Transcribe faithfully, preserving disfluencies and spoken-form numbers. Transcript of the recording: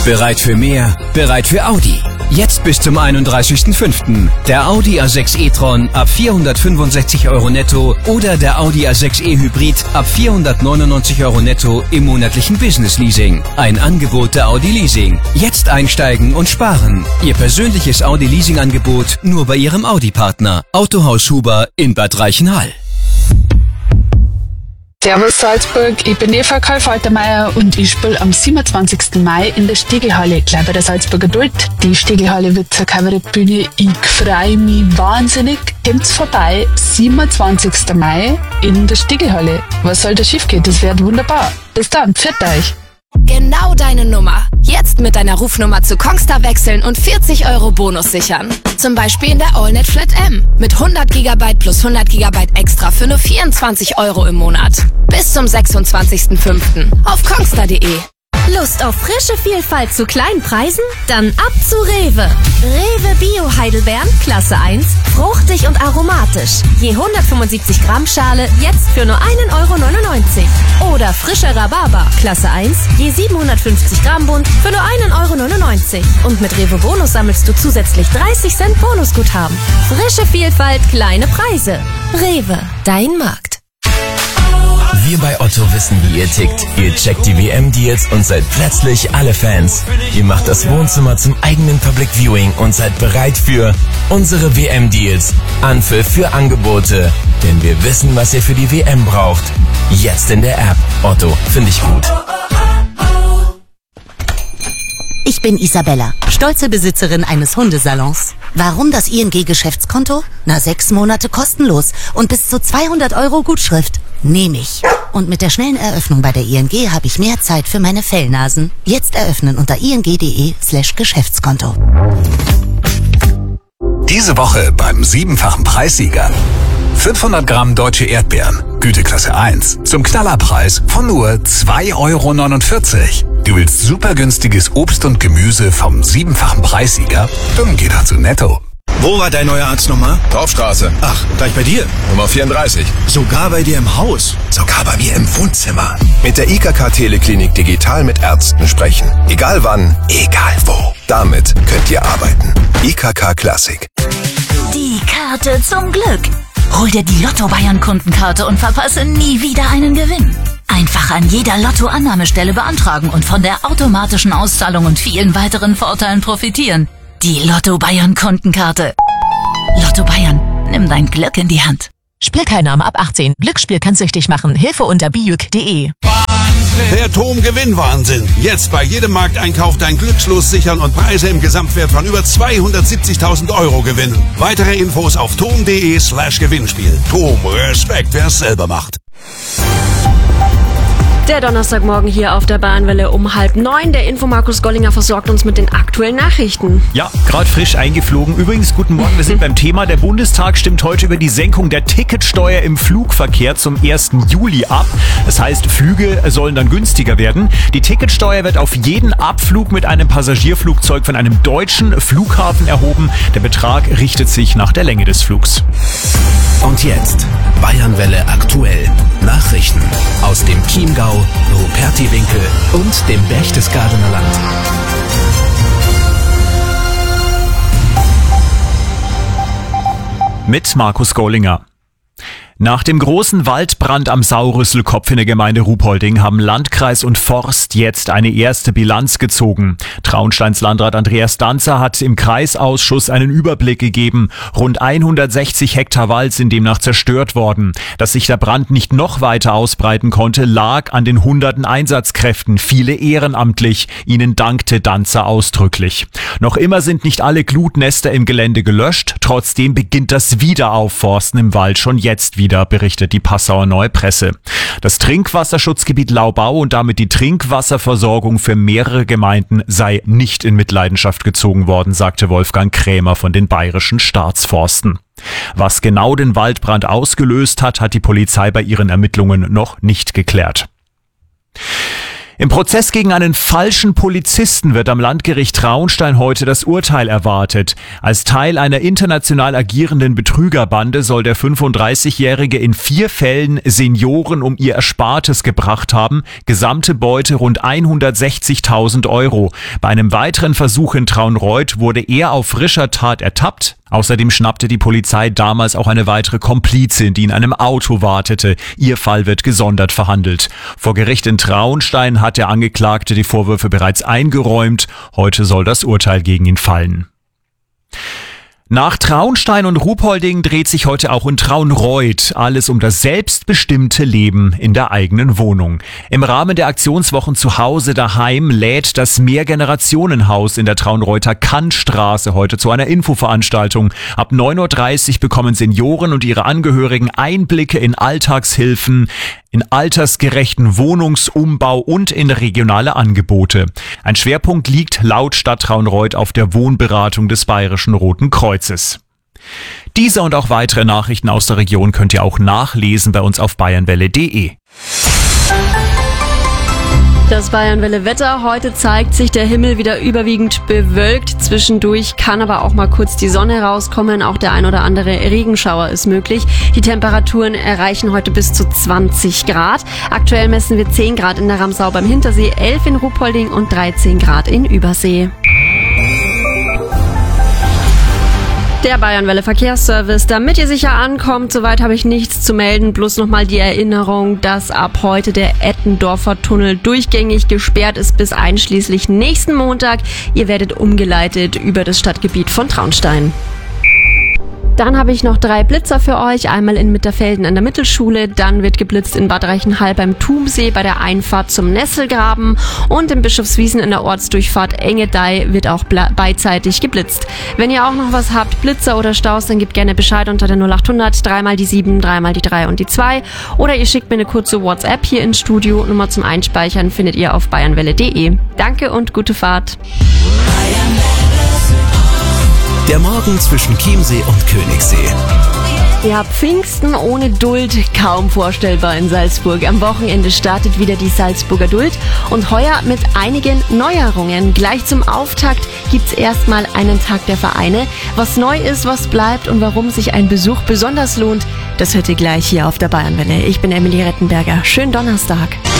Bereit für mehr? Bereit für Audi. Jetzt bis zum einunddreißigsten fünften Der Audi A sechs e-tron ab vierhundertfünfundsechzig Euro netto oder der Audi A sechs e Hybrid ab vierhundertneunundneunzig Euro netto im monatlichen Business Leasing. Ein Angebot der Audi Leasing. Jetzt einsteigen und sparen. Ihr persönliches Audi Leasing Angebot nur bei Ihrem Audi-Partner. Autohaus Huber in Bad Reichenhall. Servus Salzburg, ich bin Eva Karl-Faltermeier und ich spiele am siebenundzwanzigsten Mai in der Stiegelhalle, gleich bei der Salzburger Duld. Die Stiegelhalle wird zur Kabarettbühne. Ich freue mich wahnsinnig. Kommt's vorbei, siebenundzwanzigsten Mai in der Stiegelhalle. Was soll da schief gehen? Das wird wunderbar. Bis dann, pfiat euch. Genau deine Nummer. Jetzt mit deiner Rufnummer zu Kongstar wechseln und vierzig Euro Bonus sichern. Zum Beispiel in der AllNet Flat M mit hundert Gigabyte plus hundert Gigabyte extra für nur vierundzwanzig Euro im Monat. Bis zum sechsundzwanzigsten fünften auf kongstar punkt de. Lust auf frische Vielfalt zu kleinen Preisen? Dann ab zu Rewe. Rewe Bio Heidelbeeren, Klasse eins, fruchtig und aromatisch. Je hundertfünfundsiebzig Gramm Schale jetzt für nur einen Euro neunundneunzig. Oder frischer Rhabarber, Klasse eins, je siebenhundertfünfzig Gramm Bund für nur einen Euro neunundneunzig. Und mit Rewe Bonus sammelst du zusätzlich dreißig Cent Bonusguthaben. Frische Vielfalt, kleine Preise. Rewe, dein Markt. Wir bei Otto wissen, wie ihr tickt. Ihr checkt die W M-Deals und seid plötzlich alle Fans. Ihr macht das Wohnzimmer zum eigenen Public Viewing und seid bereit für unsere W M-Deals. Anpfiff für Angebote. Denn wir wissen, was ihr für die W M braucht. Jetzt in der App. Otto, finde ich gut. Ich bin Isabella, stolze Besitzerin eines Hundesalons. Warum das I N G-Geschäftskonto? Na, sechs Monate kostenlos und bis zu zweihundert Euro Gutschrift. Nehme ich. Und mit der schnellen Eröffnung bei der I N G habe ich mehr Zeit für meine Fellnasen. Jetzt eröffnen unter ing.de slash Geschäftskonto. Diese Woche beim siebenfachen Preissieger. fünfhundert Gramm deutsche Erdbeeren, Güteklasse eins, zum Knallerpreis von nur zwei Euro neunundvierzig. Du willst super günstiges Obst und Gemüse vom siebenfachen Preissieger? Dann geh dazu Netto. Wo war dein neuer Arzt nochmal? Dorfstraße. Ach, gleich bei dir? Nummer vierunddreißig. Sogar bei dir im Haus? Sogar bei mir im Wohnzimmer. Mit der I K K Teleklinik digital mit Ärzten sprechen. Egal wann, egal wo. Damit könnt ihr arbeiten. I K K Classic. Die Karte zum Glück. Hol dir die Lotto Bayern Kundenkarte und verpasse nie wieder einen Gewinn. Einfach an jeder Lotto-Annahmestelle beantragen und von der automatischen Auszahlung und vielen weiteren Vorteilen profitieren. Die Lotto Bayern Kundenkarte. Lotto Bayern, nimm dein Glück in die Hand. Spielteilnahme ab achtzehn. Glücksspiel kann süchtig machen. Hilfe unter bijuk punkt de. Der Tom-Gewinn-Wahnsinn. Jetzt bei jedem Markteinkauf dein Glückslos sichern und Preise im Gesamtwert von über zweihundertsiebzigtausend Euro gewinnen. Weitere Infos auf tom punkt de slash Gewinnspiel. Tom, Respekt, wer es selber macht. Der Donnerstagmorgen hier auf der Bahnwelle um halb neun. Der Info-Markus Gollinger versorgt uns mit den aktuellen Nachrichten. Ja, gerade frisch eingeflogen. Übrigens, guten Morgen, wir sind beim Thema. Der Bundestag stimmt heute über die Senkung der Ticketsteuer im Flugverkehr zum ersten Juli ab. Das heißt, Flüge sollen dann günstiger werden. Die Ticketsteuer wird auf jeden Abflug mit einem Passagierflugzeug von einem deutschen Flughafen erhoben. Der Betrag richtet sich nach der Länge des Flugs. Und jetzt Bayernwelle aktuell. Nachrichten aus dem Chiemgau, Rupertiwinkel und dem Berchtesgadener Land. Mit Markus Gollinger. Nach dem großen Waldbrand am Saurüsselkopf in der Gemeinde Ruhpolding haben Landkreis und Forst jetzt eine erste Bilanz gezogen. Traunsteins Landrat Andreas Danzer hat im Kreisausschuss einen Überblick gegeben. Rund hundertsechzig Hektar Wald sind demnach zerstört worden. Dass sich der Brand nicht noch weiter ausbreiten konnte, lag an den hunderten Einsatzkräften, viele ehrenamtlich. Ihnen dankte Danzer ausdrücklich. Noch immer sind nicht alle Glutnester im Gelände gelöscht. Trotzdem beginnt das Wiederaufforsten im Wald schon jetzt wieder, berichtet die Passauer Neue Presse. Das Trinkwasserschutzgebiet Laubau und damit die Trinkwasserversorgung für mehrere Gemeinden sei nicht in Mitleidenschaft gezogen worden, sagte Wolfgang Krämer von den Bayerischen Staatsforsten. Was genau den Waldbrand ausgelöst hat, hat die Polizei bei ihren Ermittlungen noch nicht geklärt. Im Prozess gegen einen falschen Polizisten wird am Landgericht Traunstein heute das Urteil erwartet. Als Teil einer international agierenden Betrügerbande soll der fünfunddreißigjährige in vier Fällen Senioren um ihr Erspartes gebracht haben, gesamte Beute rund hundertsechzigtausend Euro. Bei einem weiteren Versuch in Traunreut wurde er auf frischer Tat ertappt. Außerdem schnappte die Polizei damals auch eine weitere Komplizin, die in einem Auto wartete. Ihr Fall wird gesondert verhandelt. Vor Gericht in Traunstein hat der Angeklagte die Vorwürfe bereits eingeräumt. Heute soll das Urteil gegen ihn fallen. Nach Traunstein und Ruhpolding dreht sich heute auch in Traunreut alles um das selbstbestimmte Leben in der eigenen Wohnung. Im Rahmen der Aktionswochen zu Hause daheim lädt das Mehrgenerationenhaus in der Traunreuter Kantstraße heute zu einer Infoveranstaltung. Ab neun Uhr dreißig bekommen Senioren und ihre Angehörigen Einblicke in Alltagshilfen, in altersgerechten Wohnungsumbau und in regionale Angebote. Ein Schwerpunkt liegt laut Stadt Traunreut auf der Wohnberatung des Bayerischen Roten Kreuzes. Diese und auch weitere Nachrichten aus der Region könnt ihr auch nachlesen bei uns auf bayernwelle punkt de. Das Bayernwelle-Wetter. Heute zeigt sich der Himmel wieder überwiegend bewölkt. Zwischendurch kann aber auch mal kurz die Sonne rauskommen. Auch der ein oder andere Regenschauer ist möglich. Die Temperaturen erreichen heute bis zu zwanzig Grad. Aktuell messen wir zehn Grad in der Ramsau beim Hintersee, elf in Ruhpolding und dreizehn Grad in Übersee. Der Bayernwelle Verkehrsservice. Damit ihr sicher ankommt, soweit habe ich nichts zu melden. Bloß nochmal die Erinnerung, dass ab heute der Ettendorfer Tunnel durchgängig gesperrt ist bis einschließlich nächsten Montag. Ihr werdet umgeleitet über das Stadtgebiet von Traunstein. Dann habe ich noch drei Blitzer für euch. Einmal in Mitterfelden an der Mittelschule, dann wird geblitzt in Bad Reichenhall beim Tumsee bei der Einfahrt zum Nesselgraben und in Bischofswiesen in der Ortsdurchfahrt Engedeih wird auch beidseitig geblitzt. Wenn ihr auch noch was habt, Blitzer oder Staus, dann gebt gerne Bescheid unter der null achthundert, dreimal die sieben, dreimal die drei und die zwei oder ihr schickt mir eine kurze WhatsApp hier ins Studio. Nummer zum Einspeichern findet ihr auf bayernwelle punkt de. Danke und gute Fahrt. Der Morgen zwischen Chiemsee und Königssee. Ja, Pfingsten ohne Duld, kaum vorstellbar in Salzburg. Am Wochenende startet wieder die Salzburger Duld und heuer mit einigen Neuerungen. Gleich zum Auftakt gibt's erstmal einen Tag der Vereine. Was neu ist, was bleibt und warum sich ein Besuch besonders lohnt, das hört ihr gleich hier auf der Bayernwelle. Ich bin Emilie Rettenberger. Schönen Donnerstag.